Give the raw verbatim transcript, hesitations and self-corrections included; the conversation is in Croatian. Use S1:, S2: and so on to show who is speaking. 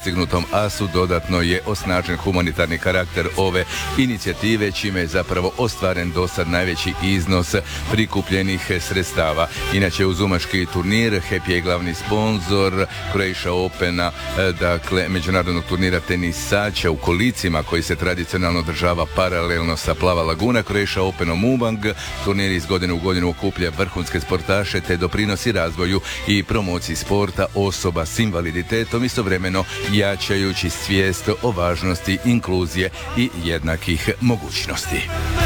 S1: postignutom asu dodatno je osnažen humanitarni karakter ove inicijative, čime je zapravo ostvaren dosad najveći iznos prikupljenih sredstava. Inače, uz umaški turnir Happy je glavni sponzor Croatia Opena, dakle međunarodnog turnira tenisača u kolicima koji se tradicionalno održava paralelno sa Plava Laguna. Croatia Open Umag turnir iz godine u godinu okuplja vrhunske sportaše te doprinosi razvoju i promociji sporta osoba s invaliditetom, istovremeno jačajući svijest o važnosti inkluzije i jednakih mogućnosti.